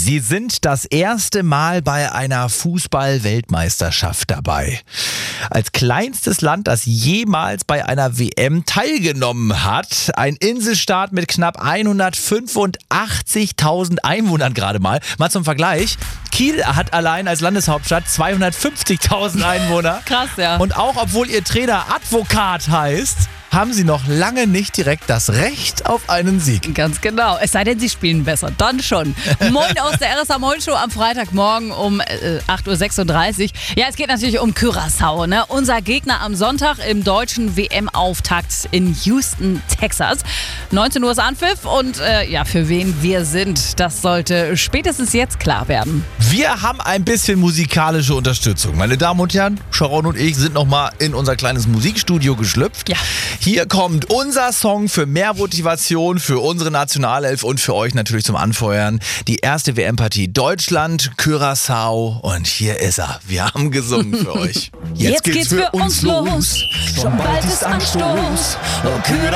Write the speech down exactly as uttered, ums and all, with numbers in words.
Sie sind das erste Mal bei einer Fußball-Weltmeisterschaft dabei. Als kleinstes Land, das jemals bei einer W M teilgenommen hat, ein Inselstaat mit knapp hundertfünfundachtzigtausend Einwohnern gerade mal. Mal zum Vergleich, Kiel hat allein als Landeshauptstadt zweihundertfünfzigtausend Einwohner. Krass, ja. Und auch obwohl ihr Trainer Advokat heißt, haben sie noch lange nicht direkt das Recht auf einen Sieg. Ganz genau. Es sei denn, sie spielen besser. Dann schon. Moin aus der R S A Moin Show am Freitagmorgen um äh, acht Uhr sechsunddreißig. Ja, es geht natürlich um Curaçao, ne? Unser Gegner am Sonntag im deutschen W M-Auftakt in Houston, Texas. neunzehn Uhr ist Anpfiff und äh, ja, für wen wir sind, das sollte spätestens jetzt klar werden. Wir haben ein bisschen musikalische Unterstützung. Meine Damen und Herren, Sharon und ich sind nochmal in unser kleines Musikstudio geschlüpft. Ja. Hier kommt unser Song für mehr Motivation für unsere Nationalelf und für euch natürlich zum Anfeuern. Die erste W M-Partie Deutschland, Curaçao und hier ist er. Wir haben gesungen für euch. Jetzt, Jetzt geht's, geht's für uns los. Schon bald ist Anstoß. Oh,